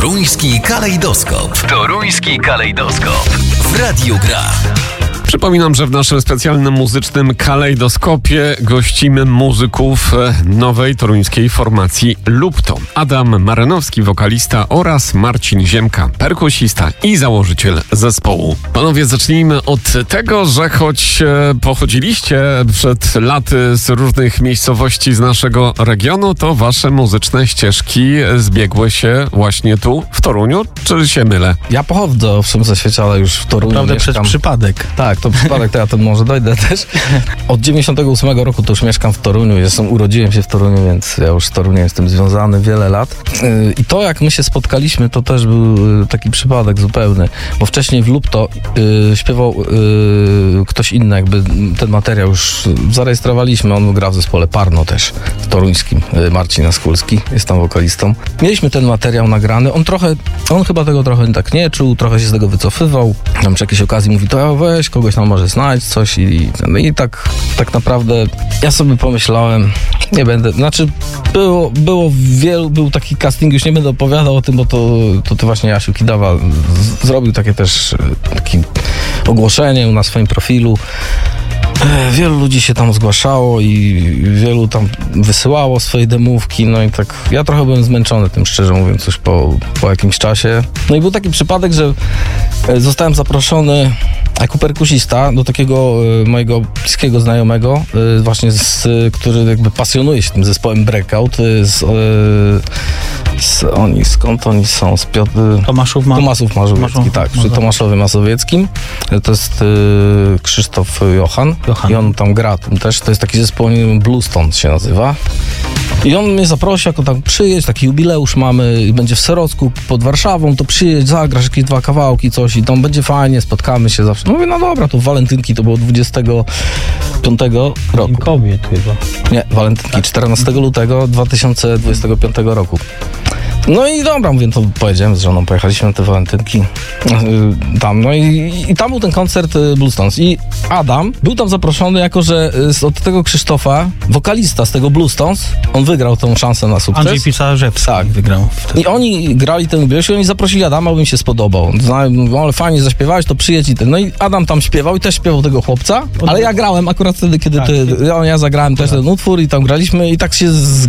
Toruński kalejdoskop. Toruński kalejdoskop. W Radiu Gra. Przypominam, że w naszym specjalnym muzycznym kalejdoskopie gościmy muzyków nowej toruńskiej formacji Lupto. Adam Maranowski, wokalista, oraz Marcin Ziemka, perkusista i założyciel zespołu. Panowie, zacznijmy od tego, że choć pochodziliście przed laty z różnych miejscowości z naszego regionu, to wasze muzyczne ścieżki zbiegły się właśnie tu, w Toruniu, czy się mylę? Ja pochodzę owszem ze świecie, ale już w Toruniu Naprawdę mieszkam. przez przypadek. Tak, to przypadek, to ja tam może dojdę też. Od 98 roku to już mieszkam w Toruniu, urodziłem się w Toruniu, więc ja już z Toruniem jestem związany wiele lat. I to, jak my się spotkaliśmy, to też był taki przypadek zupełny, bo wcześniej w Lupto śpiewał ktoś inny, jakby ten materiał już zarejestrowaliśmy, on grał w zespole Parno też, w toruńskim, Marcin Askulski, jest tam wokalistą. Mieliśmy ten materiał nagrany, on chyba tego trochę tak nie czuł, trochę się z tego wycofywał, tam przy jakiejś okazji mówi, to weź, kogoś tam może znać, coś i tak naprawdę ja sobie pomyślałem, nie będę, znaczy był taki casting, już nie będę opowiadał o tym, bo to właśnie Jasiu Kidawa zrobił takie ogłoszenie na swoim profilu. Wielu ludzi się tam zgłaszało i wielu tam wysyłało swoje demówki, no i tak ja trochę byłem zmęczony tym, szczerze mówiąc, już po jakimś czasie. No i był taki przypadek, że zostałem zaproszony jako perkusista do takiego mojego bliskiego znajomego, właśnie który jakby pasjonuje się tym zespołem Breakout. Skąd oni są? Tomaszów Mazowiecki, tak, przy Tomaszowie Mazowieckim. To jest Krzysztof Johan. I on tam gra też. To jest taki zespół, Bluestone się nazywa. I on mnie zaprosił, jako tam przyjedź, taki jubileusz mamy, będzie w Serocku pod Warszawą, to przyjedź, zagrasz jakieś 2 kawałki, coś i tam będzie fajnie, spotkamy się zawsze. Mówię, no dobra, to walentynki to było 25 roku. Kobiet chyba. Nie, walentynki 14 lutego 2025 roku. No i dobra, mówię, to pojedziemy z żoną, pojechaliśmy na te walentynki tam, no i tam był ten koncert Bluestones i Adam był tam zaproszony, jako że od tego Krzysztofa, wokalista z tego Bluestones, on wygrał tą szansę na sukces. Andrzej Pisarzewski wygrał. I oni grali ten jubileusz i oni zaprosili Adama, bo im się spodobał. No, ale fajnie zaśpiewałeś, to przyjedź i ten. No i Adam tam śpiewał i też śpiewał tego chłopca, ale ja grałem akurat wtedy, kiedy ja zagrałem też ten utwór i tam graliśmy i tak się